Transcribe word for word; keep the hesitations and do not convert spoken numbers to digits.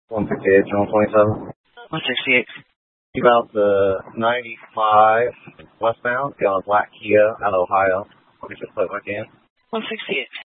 one fifty-eight, Channel twenty-seven. one sixty-eight. About the ninety-five westbound, got a black Kia out of Ohio. Let me just put it back in. one sixty-eight.